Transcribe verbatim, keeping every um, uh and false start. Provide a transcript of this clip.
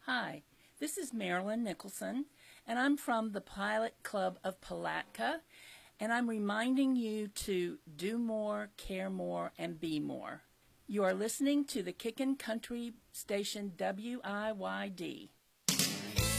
Hi, this is Marilyn Nicholson, and I'm from the Pilot Club of Palatka, and I'm reminding you to do more, care more, and be more. You are listening to the Kickin' Country station W I Y D.